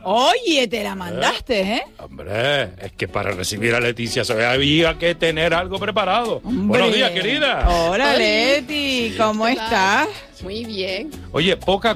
Oye, te la mandaste, ¿eh? Hombre, es que para recibir a Leticia había que tener algo preparado. Hombre. Buenos días, querida. Hola, Leti, ¿cómo estás? Muy bien. Oye,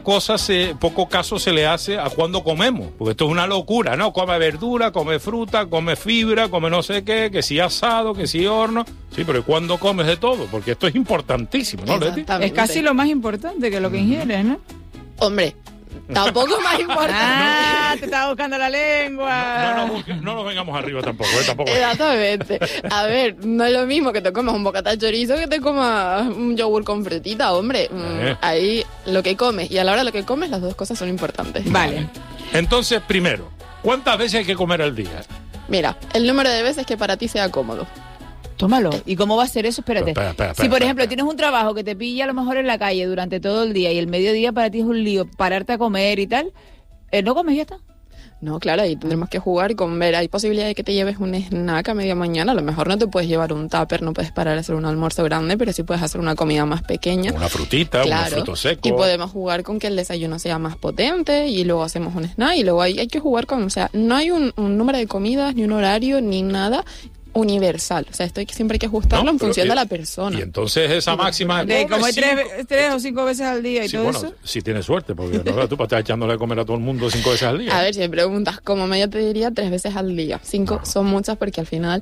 poco caso se le hace a cuando comemos, porque esto es una locura, ¿no? Come verdura, come fruta, come fibra, come no sé qué, que si asado, que si horno. Sí, pero ¿cuándo comes de todo? Porque esto es importantísimo, ¿no, Leti? Es casi lo más importante que lo que ingieres, ¿no? Hombre, tampoco más importante. Te estaba buscando la lengua. No nos vengamos arriba tampoco, tampoco. Exactamente. A ver, no es lo mismo que te comas un bocata de chorizo que te comas un yogur con frutita, hombre. Ahí lo que comes y a la hora de lo que comes, las dos cosas son importantes. Vale. Entonces, primero, ¿cuántas veces hay que comer al día? Mira, el número de veces que para ti sea cómodo. Tómalo. ¿Y cómo va a ser eso? Espérate. Espera, Si, por ejemplo, tienes un trabajo que te pilla a lo mejor en la calle durante todo el día y el mediodía para ti es un lío pararte a comer y tal, ¿no comes y ya está? No, claro, ahí tendremos que jugar y comer. Hay posibilidad de que te lleves un snack a media mañana. A lo mejor no te puedes llevar un tupper, no puedes parar a hacer un almuerzo grande, pero sí puedes hacer una comida más pequeña. Una frutita, un fruto seco. Y podemos jugar con que el desayuno sea más potente y luego hacemos un snack y luego hay que jugar con... O sea, no hay un número de comidas, ni un horario, ni nada universal. O sea, esto siempre hay que ajustarlo en función de la persona. Y entonces esa máxima... De comer 3 o 5 veces al día y todo eso. Si tienes suerte, porque no, tú estás echándole a comer a todo el mundo 5 veces al día. A ver, si me preguntas, como media te diría 3 veces al día. 5 son muchas porque al final...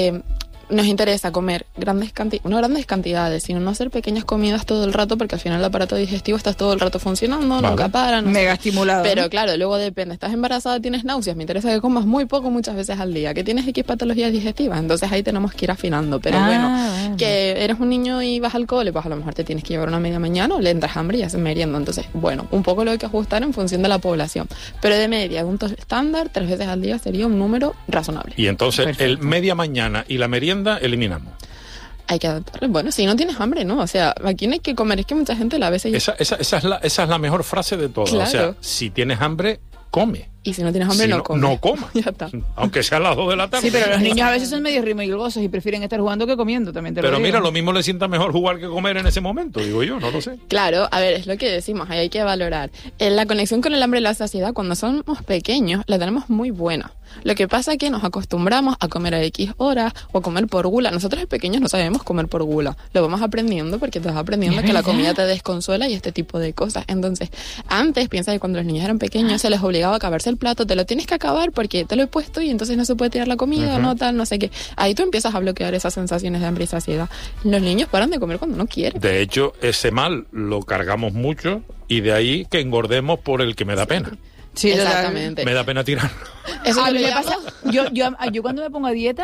nos interesa comer no grandes cantidades, sino no hacer pequeñas comidas todo el rato, porque al final el aparato digestivo está todo el rato funcionando, nunca para. Mega estimulado. Pero claro, luego depende, estás embarazada, tienes náuseas, me interesa que comas muy poco muchas veces al día, que tienes X patologías digestivas, entonces ahí tenemos que ir afinando. Pero bueno, que eres un niño y vas al cole, pues a lo mejor te tienes que llevar una media mañana o le entras hambre y haces merienda. Entonces, bueno, un poco lo hay que ajustar en función de la población. Pero de media, adultos estándar, 3 veces al día sería un número razonable. Y entonces, el media mañana y la merienda eliminamos. Hay que adaptarlo. Bueno, si no tienes hambre, ¿no? O sea, aquí no hay que comer. Es que mucha gente la ve... Esa es la mejor frase de todas. Claro. O sea, si tienes hambre, come. Y si no tienes hambre, no comes. No comas. Ya está. Aunque sean las 2 de la tarde. Sí, pero los niños a veces son medio rimilgosos y prefieren estar jugando que comiendo, también te lo digo. Pero mira, lo mismo le sienta mejor jugar que comer en ese momento, digo yo, no lo sé. Claro, a ver, es lo que decimos, ahí hay que valorar. La conexión con el hambre y la saciedad, cuando somos pequeños, la tenemos muy buena. Lo que pasa es que nos acostumbramos a comer a X horas o a comer por gula. Nosotros de pequeños no sabemos comer por gula. Lo vamos aprendiendo porque te vas aprendiendo que la comida te desconsuela y este tipo de cosas. Entonces, antes, piensa que cuando los niños eran pequeños se les obligaba a acabarse el plato, te lo tienes que acabar porque te lo he puesto y entonces no se puede tirar la comida, no tal, no sé qué. Ahí tú empiezas a bloquear esas sensaciones de hambre y saciedad. Los niños paran de comer cuando no quieren. De hecho, ese mal lo cargamos mucho y de ahí que engordemos por el que me da pena. Sí, exactamente. Me da pena tirarlo. Eso a mí me pasa, yo cuando me pongo a dieta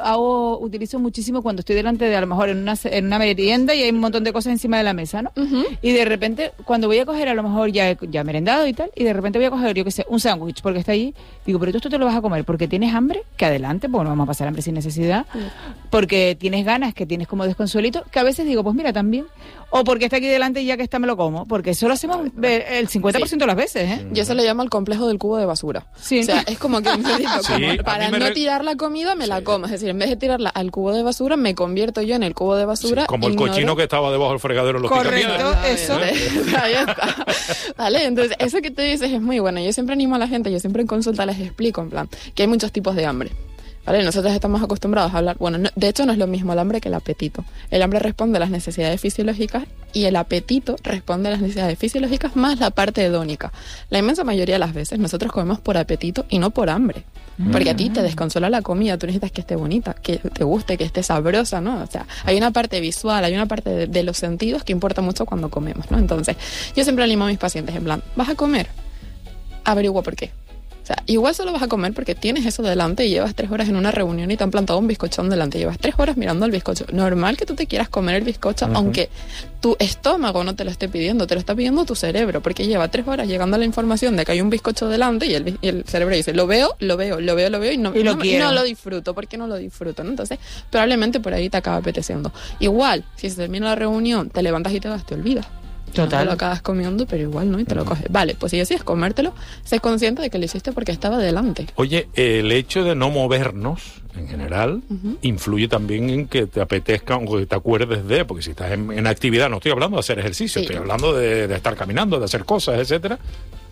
utilizo muchísimo cuando estoy delante de a lo mejor en una merienda y hay un montón de cosas encima de la mesa, ¿no? Y de repente cuando voy a coger a lo mejor ya merendado y tal, y de repente voy a coger yo que sé, un sándwich porque está allí, digo, pero tú esto te lo vas a comer porque tienes hambre, que adelante, porque no vamos a pasar hambre sin necesidad, porque tienes ganas, que tienes como desconsuelito, que a veces digo, pues mira, también, o porque está aquí delante y ya que está me lo como, porque eso lo hacemos el 50% de las veces, ¿eh? Yo se lo llamo el complejo del cubo de basura. Sí, o sea, es como que para no tirar la comida me la como. Es decir, en vez de tirarla al cubo de basura, me convierto yo en el cubo de basura. Como el cochino que estaba debajo del fregadero en los Correcto, eso. Ahí está. Vale, entonces, eso que tú dices es muy bueno. Yo siempre animo a la gente, yo siempre en consulta les explico, en plan, que hay muchos tipos de hambre. ¿Vale? Nosotros estamos acostumbrados a hablar... Bueno, de hecho no es lo mismo el hambre que el apetito. El hambre responde a las necesidades fisiológicas y el apetito responde a las necesidades fisiológicas más la parte hedónica. La inmensa mayoría de las veces nosotros comemos por apetito y no por hambre. Porque a ti te desconsola la comida, tú necesitas que esté bonita, que te guste, que esté sabrosa, ¿no? O sea, hay una parte visual, hay una parte de los sentidos que importa mucho cuando comemos, ¿no? Entonces, yo siempre animo a mis pacientes en plan, ¿vas a comer? Averigua por qué. O sea, igual solo vas a comer porque tienes eso delante y llevas 3 horas en una reunión y te han plantado un bizcochón delante. Llevas 3 horas mirando el bizcocho. Normal que tú te quieras comer el bizcocho, aunque tu estómago no te lo esté pidiendo, te lo está pidiendo tu cerebro, porque lleva 3 horas llegando a la información de que hay un bizcocho delante y el cerebro dice, lo veo y no lo disfruto. ¿Por qué no lo disfruto? ¿No? Entonces, probablemente por ahí te acaba apeteciendo. Igual, si se termina la reunión, te levantas y te vas, te olvidas. Total. No te lo acabas comiendo, pero igual no, y te lo coges. Vale, pues si decides comértelo, sé consciente de que lo hiciste porque estaba delante. Oye, el hecho de no movernos, en general, influye también en que te apetezca o que te acuerdes de, porque si estás en actividad, no estoy hablando de hacer ejercicio, estoy hablando de estar caminando, de hacer cosas, etcétera.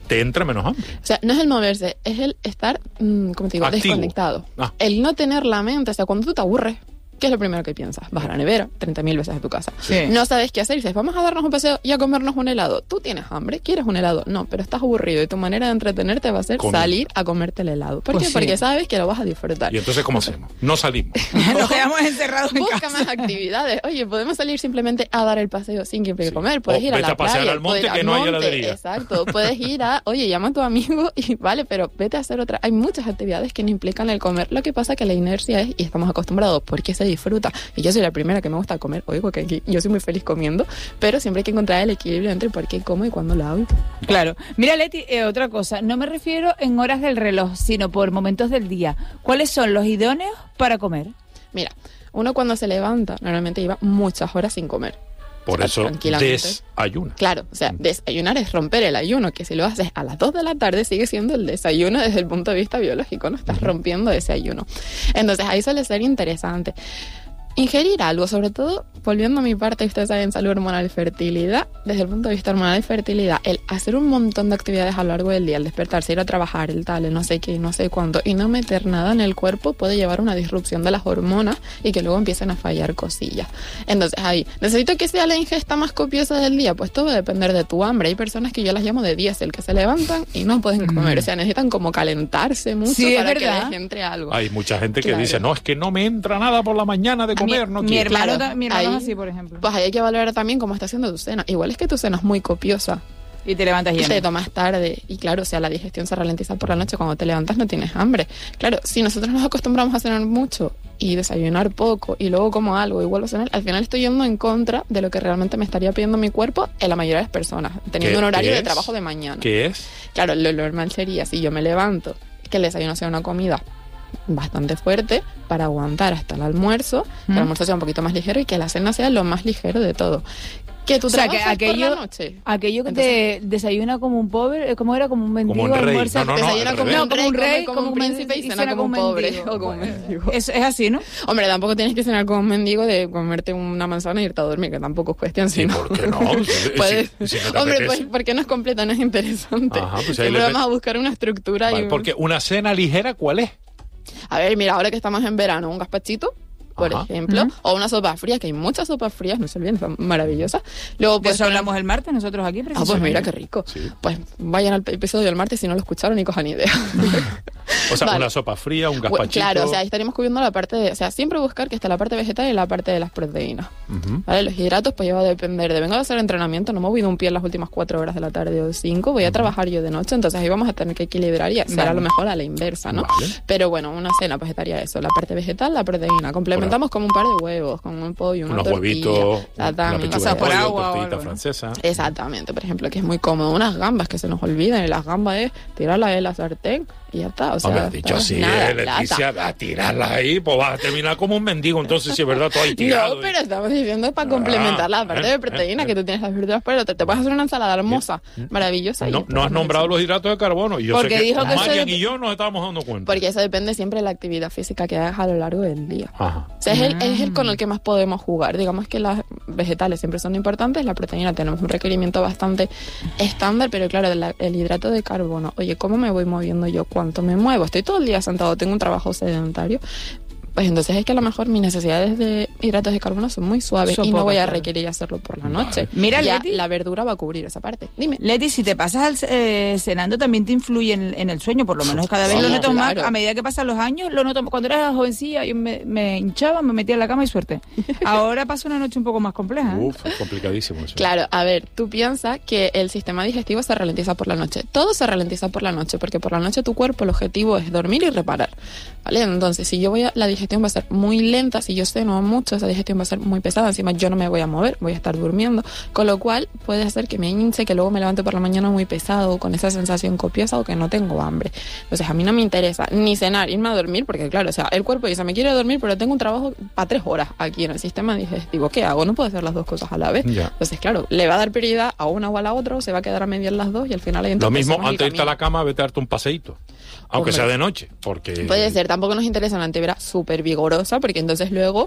te entra menos hambre. O sea, no es el moverse, es el estar, como te digo, Activo. desconectado. Ah. El no tener la mente, o sea, cuando tú te aburres, ¿qué es lo primero que piensas? Vas a la nevera 30.000 veces a tu casa. Sí. No sabes qué hacer y dices, vamos a darnos un paseo y a comernos un helado. ¿Tú tienes hambre? ¿Quieres un helado? No, pero estás aburrido y tu manera de entretenerte va a ser Comer. salir a comerte el helado. ¿Por Pues qué? sí. Porque sabes que lo vas a disfrutar. ¿Y entonces cómo hacemos? No salimos. Nos quedamos encerrados en Busca casa. más actividades. Oye, podemos salir simplemente a dar el paseo sin que implique Sí. comer. Puedes O ir a vete la a pasear playa, al monte, puedes ir que al no hay monte, heladería. Exacto. Puedes ir a, oye, llama a tu amigo y vale, pero vete a hacer otra. Hay muchas actividades que no implican el comer. Lo que pasa que la inercia es, y estamos acostumbrados, porque se disfruta. Y yo soy la primera que me gusta comer. Oigo que aquí yo soy muy feliz comiendo, pero siempre hay que encontrar el equilibrio entre por qué como y cuándo lo hago. Claro. Mira, Leti, otra cosa. No me refiero en horas del reloj, sino por momentos del día. ¿Cuáles son los idóneos para comer? Mira, uno cuando se levanta normalmente lleva muchas horas sin comer. Por O sea, eso tranquilamente. desayuna. Claro, o sea, desayunar es romper el ayuno, que si lo haces a las 2 de la tarde sigue siendo el desayuno desde el punto de vista biológico, no estás rompiendo ese ayuno. Entonces ahí suele ser interesante. Ingerir algo, sobre todo, volviendo a mi parte, ustedes saben, salud hormonal y fertilidad, desde el punto de vista hormonal y fertilidad, el hacer un montón de actividades a lo largo del día, el despertarse, ir a trabajar, el tal, el no sé qué, no sé cuánto, y no meter nada en el cuerpo puede llevar a una disrupción de las hormonas y que luego empiecen a fallar cosillas. Entonces ahí, ¿necesito que sea la ingesta más copiosa del día? Pues todo va a depender de tu hambre. Hay personas que yo las llamo de diésel, que se levantan y no pueden comer, o sea, necesitan como calentarse mucho Sí, es para que verdad. les entre algo. Hay mucha gente que Claro. dice, no, es que no me entra nada por la mañana de comer, no mi quiero. hermano, Claro, mi hermano ahí- es así, por ejemplo. Pues ahí hay que valorar también cómo está haciendo tu cena. Igual es que tu cena es muy copiosa Y te levantas y lleno. te tomas tarde. Y claro, o sea, la digestión se ralentiza por la noche. Cuando te levantas no tienes hambre. Claro, si nosotros nos acostumbramos a cenar mucho y desayunar poco y luego como algo y vuelvo a cenar, al final estoy yendo en contra de lo que realmente me estaría pidiendo mi cuerpo en la mayoría de las personas, teniendo un horario de es? trabajo de mañana. ¿Qué es? Claro, lo normal sería, si yo me levanto, que el desayuno sea una comida bastante fuerte para aguantar hasta el almuerzo, que el almuerzo sea un poquito más ligero y que la cena sea lo más ligero de todo. Que tú O sea, que trabajas por aquello, la noche. aquello que Entonces- te desayuna como un pobre, ¿cómo era? Como un mendigo, un rey. almuerza, No, no, Desayuna al como revés. un rey, como un rey, come como un príncipe y cena como un pobre o como un mendigo. Es así, ¿no? Hombre, tampoco tienes que cenar como un mendigo de comerte una manzana y irte a dormir, que tampoco es cuestión. ¿Y sino- por qué no? Puedes- Si no te Hombre, apetece. pues porque no es completa, no es interesante. Ajá, pues ahí Siempre le vamos ves- a buscar una estructura Vale, y porque una cena ligera, ¿cuál es? A ver, mira, ahora que estamos en verano, un gazpachito, por Ajá. ejemplo, o una sopa fría, que hay muchas sopas frías, no se olviden, son maravillosas. Luego, De pues, eso hablamos el martes nosotros aquí, Ah, pues precisamente. mira qué rico. Sí. Pues vayan al episodio del martes si no lo escucharon y cojan idea. O sea, Vale. una sopa fría, un Bueno, gazpachito. claro, o sea, ahí estaríamos cubriendo la parte de, o sea, siempre buscar que esté la parte vegetal y la parte de las proteínas. Ujú. ¿Vale? Los hidratos pues ya va a depender de, vengo a hacer entrenamiento, no me voy de un pie en las últimas 4 horas de la tarde o 5, voy a trabajar yo de noche, entonces ahí vamos a tener que equilibrar y será Vale. a lo mejor a la inversa, ¿no? Vale. Pero bueno, una cena pues estaría eso, la parte vegetal, la proteína, complementamos con un par de huevos, con un pollo, una Unos tortilla, huevitos, una exactamente. pechuga pasar de por pollo, agua o tortillita algo, ¿no? francesa. Exactamente, por ejemplo, que es muy cómodo. Unas gambas que se nos olvidan y las gambas es tirarlas en la sartén y ya está. O sea, Hombre, has dicho así, nada, Leticia, lata. a tirarla ahí, pues vas a terminar como un mendigo, entonces si es verdad, todo ahí tirado. No, pero estamos diciendo para complementar la parte de proteína, que tú tienes las verduras por el otro. Te puedes hacer una ensalada hermosa, maravillosa. y No, después no has comes nombrado eso. los hidratos de carbono. Y yo Porque sé que dijo que eso Marian de- y yo nos estábamos dando cuenta. Porque eso depende siempre de la actividad física que hagas a lo largo del día. Ajá. O sea, es el con el que más podemos jugar. Digamos que las vegetales siempre son importantes, la proteína tenemos un requerimiento bastante estándar, pero claro, el hidrato de carbono, oye, ¿cómo me voy moviendo yo? ¿Cuánto me muevo? Estoy todo el día sentado, tengo un trabajo sedentario. Pues entonces es que a lo mejor mis necesidades de hidratos de carbono son muy suaves Son y no pocas, voy a claro. requerir hacerlo por la Vale. noche. Mira, ya Leti. la verdura va a cubrir esa parte. Dime. Leti, si te pasas cenando también te influye en el sueño, por lo menos cada vez Sí, lo noto más, claro. a medida que pasan los años, lo noto. Cuando era jovencilla yo me hinchaba, me metía en la cama y suerte. Ahora paso una noche un poco más compleja. ¿eh? Uf, es complicadísimo eso. Claro, a ver, tú piensas que el sistema digestivo se ralentiza por la noche. Todo se ralentiza por la noche, porque por la noche tu cuerpo, el objetivo es dormir y reparar. ¿Vale? Entonces, si yo la digestión va a ser muy lenta, si yo ceno mucho, esa digestión va a ser muy pesada. Encima, yo no me voy a mover, voy a estar durmiendo. Con lo cual, puede hacer que me hinche, que luego me levante por la mañana muy pesado, con esa sensación copiosa o que no tengo hambre. Entonces, a mí no me interesa ni cenar, irme a dormir, porque claro, o sea, el cuerpo dice, me quiero dormir, pero tengo un trabajo para 3 horas aquí en el sistema digestivo. ¿Qué hago? No puedo hacer las dos cosas a la vez. Ya. Entonces, claro, le va a dar prioridad a una o a la otra, o se va a quedar a medias las dos y al final hay Lo mismo, entorpecemos el antes de irte a camino. la cama, vete a darte un paseíto. Aunque Hombre. sea de noche, porque... Puede ser, tampoco nos interesa una antevera súper vigorosa, porque entonces luego no te duermes.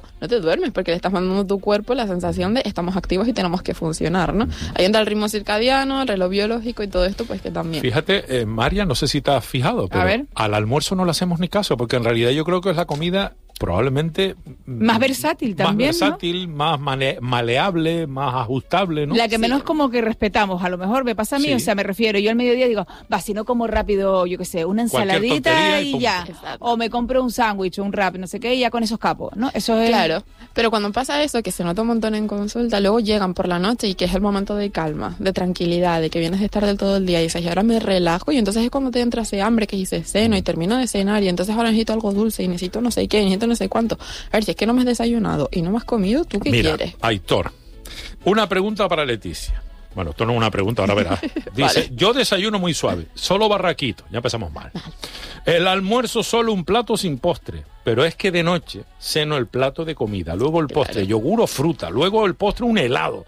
duermes, porque le estás mandando a tu cuerpo la sensación de estamos activos y tenemos que funcionar, ¿no? Ahí entra el ritmo circadiano, el reloj biológico y todo esto, pues que también. Fíjate, María, no sé si te has fijado, pero A ver. al almuerzo no le hacemos ni caso, porque en realidad yo creo que es la comida probablemente Más versátil también, más versátil, más maleable, más ajustable, ¿no? La que menos como que respetamos, a lo mejor me pasa a mí, Sí. o sea, me refiero, yo al mediodía digo, va, si no como rápido, yo qué sé, una Cualquier ensaladita tontería y y pum. ya, Exacto. o me compro un sándwich, un wrap, no sé qué, y ya con eso escapo, ¿no? Eso es... Claro, pero cuando pasa eso, que se nota un montón en consulta, luego llegan por la noche y que es el momento de calma, de tranquilidad, de que vienes de estar del todo el día y dices, y ahora me relajo, y entonces es cuando te entra ese hambre que dices, ceno y termino de cenar, y entonces ahora necesito algo dulce y necesito no sé qué, necesito no sé cuánto. A ver, si es que no me has desayunado y no me has comido, ¿tú qué Mira, quieres? Aitor, una pregunta para Leticia. Bueno, esto no es una pregunta, ahora verás. Dice, Vale. yo desayuno muy suave, solo barraquito, ya empezamos mal. El almuerzo solo un plato sin postre, pero es que de noche ceno el plato de comida, luego el postre, yogur o fruta, luego el postre un helado.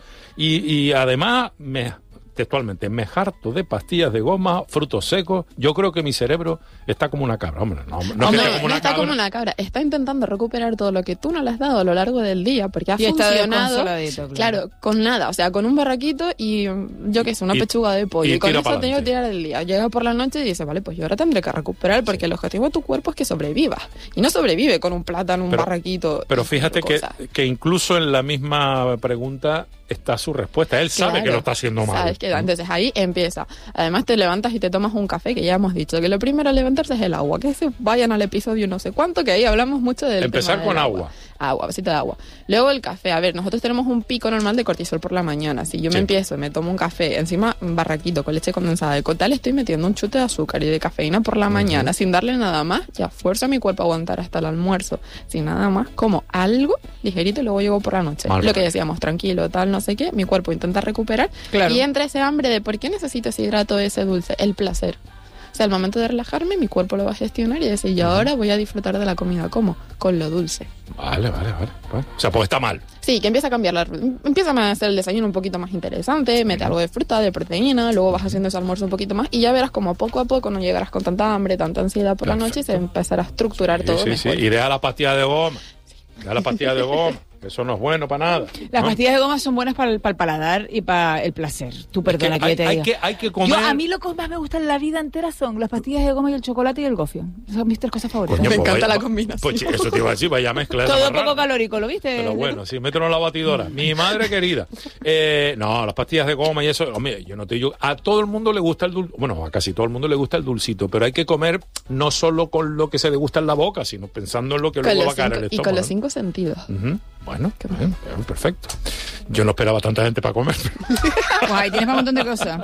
Y además, textualmente, me harto de pastillas de goma, frutos secos. Yo creo que mi cerebro está como una cabra. Hombre, no es que Hombre, esté como no una está cabra. como una cabra, está intentando recuperar todo lo que tú no le has dado a lo largo del día, porque ha Y está funcionado, desconsoladito, claro, con nada, o sea, con un barraquito y yo qué sé, una Y- pechuga de pollo, y y con tira eso ha tenido que pa'lante. tirar el día. Llega por la noche y dice, vale, pues yo ahora tendré que recuperar, porque el objetivo de tu cuerpo es que sobrevivas, y no sobrevive con un plátano, un Pero- barraquito. Pero y fíjate cosas. que incluso en la misma pregunta está su respuesta. Él sabe Claro, que lo está haciendo mal. Sabes que entonces ahí empieza. Además te levantas y te tomas un café, que ya hemos dicho que lo primero a levantarse es el agua. Que se vayan al episodio no sé cuánto, que ahí hablamos mucho del Empezar tema con del agua. Agua, vasito de agua. Luego el café. A ver, nosotros tenemos un pico normal de cortisol por la mañana. Si yo Sí. me empiezo, me tomo un café, encima un barraquito con leche condensada, de tal estoy metiendo un chute de azúcar y de cafeína por la mañana, sin darle nada más, ya fuerza a mi cuerpo a aguantar hasta el almuerzo. Sin nada más, como algo ligerito y luego llego por la noche. Vale. Lo que decíamos, tranquilo, tal, no sé qué, mi cuerpo intenta recuperar. Claro. Y entra ese hambre de ¿por qué necesito ese hidrato, ese dulce? El placer. O sea, al momento de relajarme, mi cuerpo lo va a gestionar y decir, yo ahora voy a disfrutar de la comida. ¿Cómo? Con lo dulce. Vale. Bueno, o sea, pues está mal. Sí, que empieza a cambiar empieza a hacer el desayuno un poquito más interesante, mete algo de fruta, de proteína, luego vas haciendo ese almuerzo un poquito más y ya verás como poco a poco no llegarás con tanta hambre, tanta ansiedad por la noche y se empezará a estructurar todo Sí, sí. mejor. Y deja la pastilla de goma. Deja la pastilla de goma. Que eso no es bueno para nada. Las ¿no? pastillas de goma son buenas para el paladar y para el placer. Tú perdona que, hay, yo te hay diga. que, hay que comer. Yo, a mí lo que más me gusta en la vida entera son las pastillas de goma y el chocolate y el gofio. Son mis tres cosas favoritas. Coño, Me pues encanta vaya- la combinación. Pues eso te iba a decir, vaya mezcla. esa Todo más poco rara. calórico, ¿lo viste? Pero bueno, sí, mételo en la batidora. Mi madre querida. No, las pastillas de goma y eso, hombre, yo no te digo, a todo el mundo le gusta el dulce, bueno, a casi todo el mundo le gusta el dulcito, pero hay que comer no solo con lo que se degusta en la boca, sino pensando en lo que Con luego va los a caer en el cinco- y estómago. con los ¿no? 5 sentidos. Ujú. Bueno, Qué bien, perfecto. Yo no esperaba tanta gente para comer. Pues ahí tienes para un montón de cosas.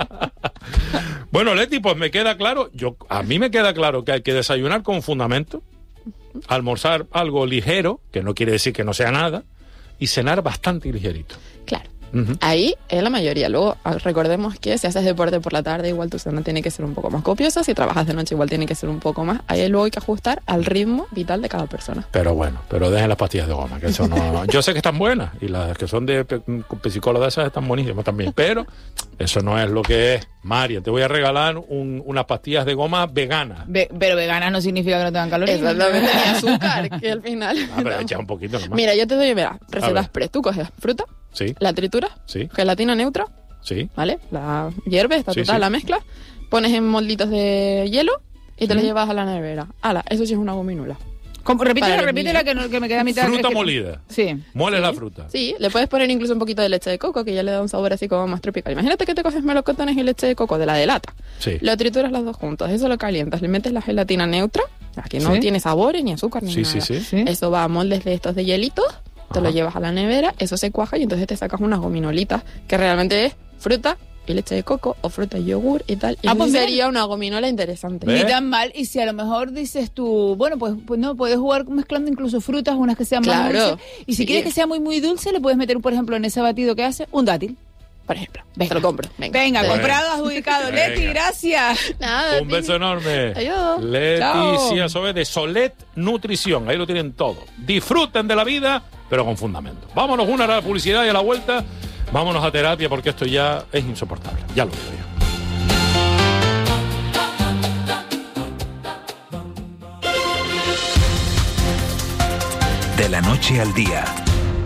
Bueno, Leti, pues me queda claro, a mí me queda claro que hay que desayunar con fundamento, almorzar algo ligero, que no quiere decir que no sea nada, y cenar bastante ligerito. Claro. Ujú. Ahí es la mayoría. Luego recordemos que si haces deporte por la tarde, igual tu cena tiene que ser un poco más copiosa. Si trabajas de noche, igual tiene que ser un poco más. Ahí luego hay que ajustar al ritmo vital de cada persona. Pero bueno, pero dejen las pastillas de goma, que eso no... Yo sé que están buenas, y las que son de psicólogas esas están buenísimas también, pero eso no es lo que es. María, te voy a regalar unas pastillas de goma veganas. Pero vegana no significa que no tengan calorías. Exactamente, ni azúcar, que al final... Ah, pero echa un poquito nomás. Mira, yo te doy, mira, A recetas ver. pre. Tú coges fruta, Sí, la trituras, sí, gelatina neutra, sí. ¿vale? La hierves, Sí, total, sí. la mezclas, pones en molditos de hielo y te Sí. los llevas a la nevera. Ala, eso sí es una gominola. Repítela, Para repítela que me queda a mitad. Fruta es que- molida. Sí. Mueles la fruta. Sí, le puedes poner incluso un poquito de leche de coco, que ya le da un sabor así como más tropical. Imagínate que te coges melocotones y leche de coco de la de lata. Sí. Lo trituras los dos juntos, eso lo calientas, le metes la gelatina neutra, que no Sí. tiene sabores ni azúcar ni Sí, nada. sí, sí. Sí. Eso va a moldes de estos de hielitos, te lo Ajá. llevas a la nevera, eso se cuaja y entonces te sacas unas gominolitas, que realmente es fruta y leche de coco o fruta y yogur y tal. Y Ah, eso pues mira. sería una gominola interesante. ¿Ves? Ni tan mal. Y si a lo mejor dices tú, bueno, pues no, puedes jugar mezclando incluso frutas, unas que sean más Claro. dulces. Y si Sí. quieres que sea muy, muy dulce, le puedes meter, por ejemplo, en ese batido que hace, un dátil. Por ejemplo. Venga. Te lo compro. Venga. Venga, Bueno. comprado, adjudicado. Venga. Leti, gracias. Nada, Un beso enorme. Adiós. Leticia Chao. Sobe de Solet Nutrición. Ahí lo tienen todo. Disfruten de la vida, pero con fundamento. Vámonos una a la publicidad y a la vuelta. Vámonos a terapia porque esto ya es insoportable. Ya lo digo yo. De la noche al día,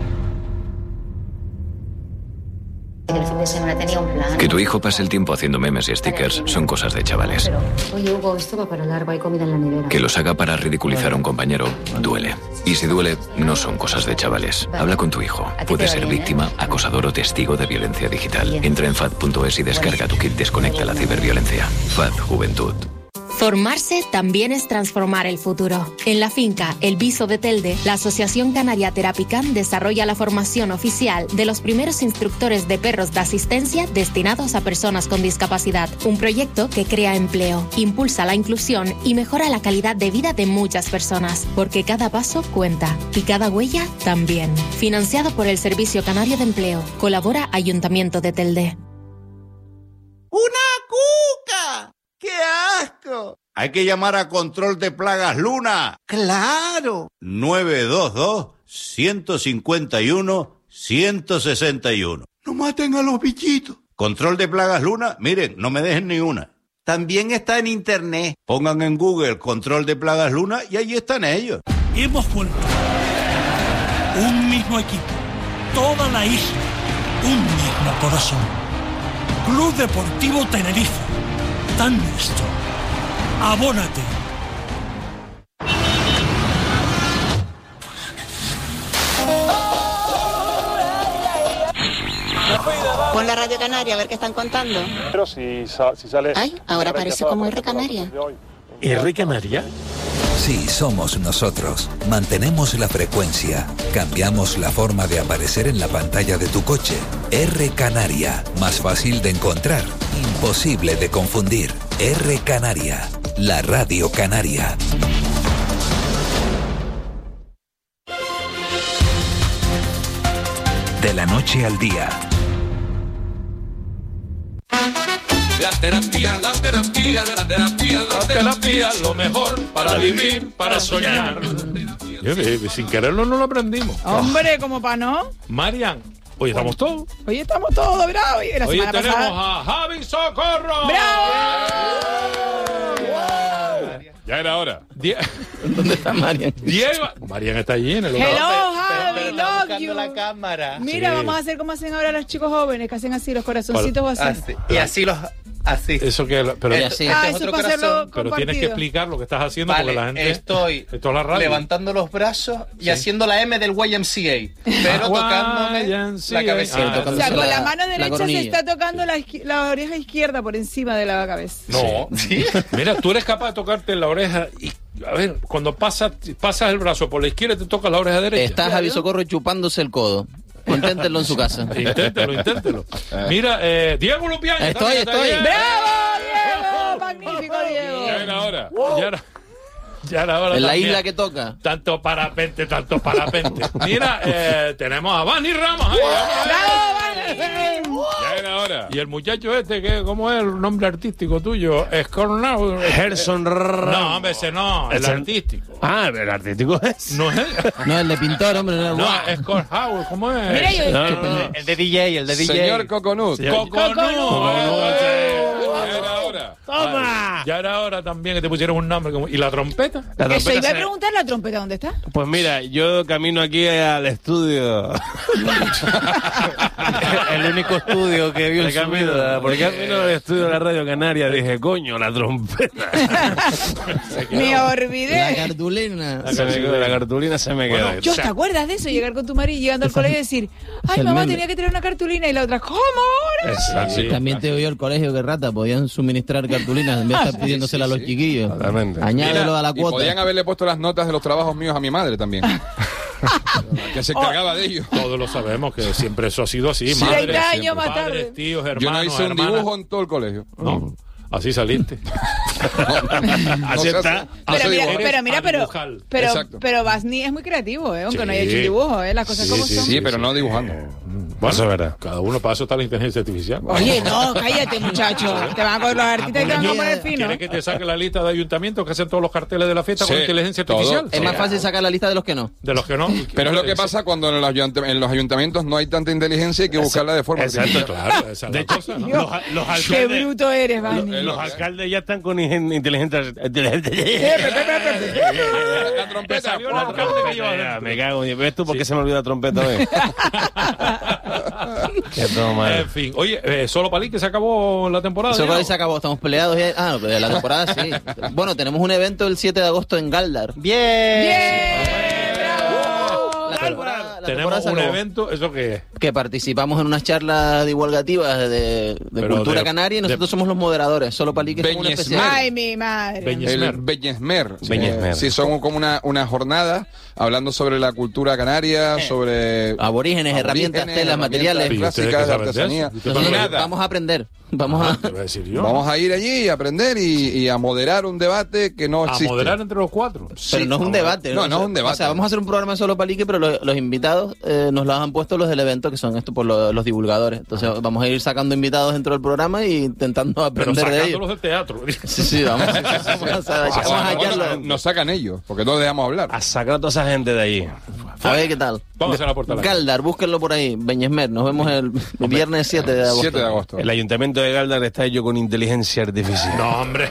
de semana tenía un plan. Que tu hijo pase el tiempo haciendo memes y stickers son cosas de chavales. Oye, Hugo, esto va para largo, hay comida en la nevera. Que los haga para ridiculizar a un compañero duele. Y si duele, no son cosas de chavales. Habla con tu hijo. Puede ser víctima, acosador o testigo de violencia digital. Entra en FAD.es y descarga tu kit Desconecta la ciberviolencia. FAD Juventud. Formarse también es transformar el futuro. En la finca El Viso de Telde, la Asociación Canaria Terapicam desarrolla la formación oficial de los primeros instructores de perros de asistencia destinados a personas con discapacidad. Un proyecto que crea empleo, impulsa la inclusión y mejora la calidad de vida de muchas personas, porque cada paso cuenta y cada huella también. Financiado por el Servicio Canario de Empleo. Colabora Ayuntamiento de Telde. ¡Una cuca! ¡Qué asco! Hay que llamar a Control de Plagas Luna. ¡Claro! 922-151-161. ¡No maten a los bichitos! Control de Plagas Luna, miren, no me dejen ni una. También está en internet. Pongan en Google Control de Plagas Luna y allí están ellos. Hemos vuelto. Un mismo equipo. Toda la isla. Un mismo corazón. Club Deportivo Tenerife. Tan nuestro. Abónate. Pon la Radio Canaria a ver qué están contando. Pero si sale... Ay, ahora parece como R Canaria. ¿R Canaria? Sí, somos nosotros. Mantenemos la frecuencia. Cambiamos la forma de aparecer en la pantalla de tu coche. R Canaria. Más fácil de encontrar. Imposible de confundir. R Canaria. La Radio Canaria. De la noche al día. La terapia, lo mejor para vivir, para soñar. Sin quererlo no lo aprendimos. Hombre, como pa' no. Marian, hoy estamos todos. Hoy estamos todos, bravo. Y la Hoy semana tenemos pasada... a Javi Socorro. ¡Bravo! Ya era hora. ¿Dónde está Marian? Diego. Marian está allí en el Hello, hogar. Javi, love you. la cámara. Mira, Sí. vamos a hacer como hacen ahora los chicos jóvenes, que hacen así los corazoncitos o así. Y así los... Así. Eso que... Pero, Así. Ah, Este es eso otro para hacerlo corazón. pero tienes que compartido. explicar lo que estás haciendo Vale, porque la gente... estoy Esto es la radio. levantando los brazos y Sí. haciendo la M del YMCA, pero tocándome YMCA. la cabecita. O sea, con la mano la derecha se coronilla. está tocando la oreja izquierda por encima de la cabeza. No. ¿Sí? Mira, tú eres capaz de tocarte en la oreja y... A ver, cuando pasas el brazo por la izquierda te toca la oreja derecha. Está Javi Socorro chupándose el codo. Inténtenlo en su casa. Inténtelo. Mira, Diego Lupiani. Estoy. ¡Bravo, Diego! ¡Magnífico, Diego! Ya era hora. Ya era hora. En la también. isla que toca. Tanto parapente. Mira, tenemos a Vani Ramos. Ahí, ¡Bravo, Vani! ya era hora. Y el muchacho ¿cómo es el nombre artístico tuyo? Escornau. Gerson No, hombre, ese no, el artístico. Ah, el artístico es. No es. No, el de pintor, hombre. No, Escornau, ¿cómo es? Mira, yo... No. El de DJ, Señor Coconut. Coconut. Ya era hora. ¡Toma! Ya era hora también que te pusieron un nombre. ¿Y la trompeta? La Eso, trompeta iba a se- preguntar la trompeta, ¿dónde está? Pues mira, yo camino aquí al estudio. el único estudio que vio en su vida. Porque camino al estudio de la Radio Canaria dije, coño, la trompeta. Me olvidé. La cartulina. La cartulina se me quedó. Yo, ¿te acuerdas de eso? Llegar con tu marido llegando al colegio y decir, ay, El mamá, meme. tenía que traer una cartulina. Y la otra, ¿cómo ahora? Sí. También te oyó el colegio que rata, podían suministrar cartulinas en vez de estar pidiéndosela a los chiquillos. Totalmente. Añádelo a la Y cuota. podían haberle puesto las notas de los trabajos míos a mi madre también. Que se encargaba de ellos. Todos lo sabemos que siempre eso ha sido así. Sí, Madres, 30 años siempre, más tarde. padres, tíos, hermanos, Yo no hice un hermanas. dibujo en todo el colegio. No, así saliste. Así está. Pero Basni es muy creativo, aunque Sí. no haya hecho un dibujo, las cosas como son. Sí, pero no dibujando. Bueno, eso es verdad. Cada uno para eso está la inteligencia artificial. Oye, no, cállate, muchacho. Te van a coger los artistas y te van a poner fino. ¿Quieres que te saque la lista de ayuntamientos que hacen todos los carteles de la fiesta con Sí, inteligencia todo. artificial? Es más fácil sacar la lista de los que no. De los que no. Pero es lo que pasa cuando en los ayuntamientos no hay tanta inteligencia y hay que buscarla de forma Exacto, claro. Esa es la cosa, ¿no? Los Qué alcaldes, bruto eres, Basni. los alcaldes ya están con inteligencia. La trompeta. Te salió el alcalde que lleva Ya, dentro. me cago en... ¿Ves tú por qué se me olvida la trompeta hoy? Qué toma. En fin, oye, solo Palí que se acabó la temporada. Solo ¿no? Palí se acabó, estamos peleados. No, pero la temporada sí. Bueno, tenemos un evento el 7 de agosto en Galdar. Tenemos un evento, ¿eso qué es? Que participamos en unas charlas divulgativas de cultura canaria y nosotros somos los moderadores. Solo Palí que es como una especie de... Ay, mi madre. El Beñesmer. Beñesmer. Sí, son como una jornada hablando sobre la cultura canaria, sobre... Aborígenes, herramientas, telas, materiales. Clásicas de artesanía. Vamos a aprender. Vamos a ir allí y aprender y a moderar un debate que no existe. A moderar entre los cuatro. Pero no es un debate. No es un debate. O sea, vamos a hacer un programa de Solo Palique, pero los invitados nos los han puesto los del evento, que son por los divulgadores. Entonces vamos a ir sacando invitados dentro del programa e intentando aprender de ellos. Sacándolos del teatro. Sí, vamos a hallarlo. Nos sacan ellos, porque no dejamos hablar. A sacar a toda esa gente de allí. A ver qué tal. Vamos a la puerta. Galdar, búsquenlo por ahí. Beñesmer, nos vemos el viernes 7 de agosto. 7 de agosto. El ayuntamiento de Galdar está hecho con inteligencia artificial. No, hombre.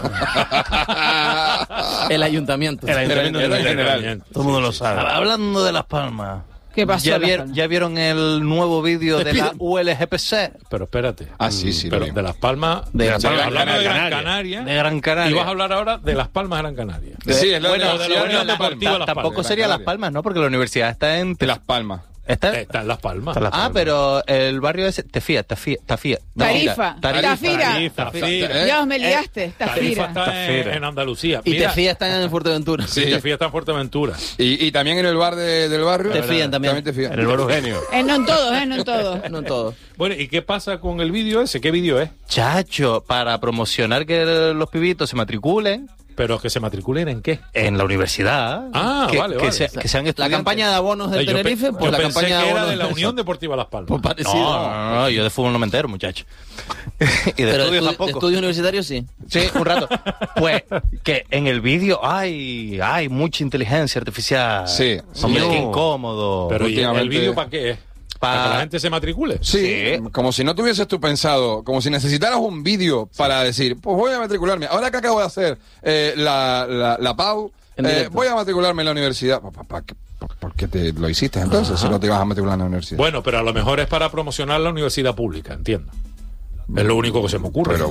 El ayuntamiento. El ayuntamiento en general. Todo el mundo lo sabe. Hablando de Las Palmas. ¿Qué pasó? ¿Ya vieron el nuevo vídeo de la ULGPC? Pero espérate. Sí. Pero de Las Palmas. Hablando de Gran Canaria. De Gran Canaria. Y vas a hablar ahora de Las Palmas Gran Canaria. Sí, es de la Unión Deportiva Las Palmas. Tampoco sería Las Palmas, ¿no? Porque la universidad está en Las Palmas. Está en Las Palmas. Pero el barrio ese... Tafira. Tafira. Dios, me liaste. Tarifa está Tafira. en Andalucía. Y Tefía está en Fuerteventura. Sí, Tefía está en Fuerteventura. Y también en el bar del barrio. Tefían también. En el bar Eugenio. No en todos, no en todos. No en todos. Bueno, ¿y qué pasa con el vídeo ese? ¿Qué vídeo es? Chacho, para promocionar que los pibitos se matriculen. ¿Pero que se matriculen en qué? En la universidad. Vale. Que sean estudiantes. La campaña de abonos del Tenerife, pues yo la pensé campaña que de era abonos de la Unión Deportiva Las Palmas. Pues parecido. No, yo de fútbol no me entero, muchacho. Y de estudios tampoco. De estudios universitarios sí. Sí, un rato. Pues que en el vídeo hay mucha inteligencia artificial. Sí. Hombre, qué incómodo. Pero ¿y el vídeo para qué es? ¿Para que la gente se matricule? Sí, como si no tuvieses tú pensado, como si necesitaras un vídeo para decir, pues voy a matricularme. Ahora que acabo de hacer la PAU, voy a matricularme en la universidad. ¿Por qué te lo hiciste entonces si no te ibas a matricular en la universidad? Bueno, pero a lo mejor es para promocionar la universidad pública, entiendo. Es lo único que se me ocurre. Pero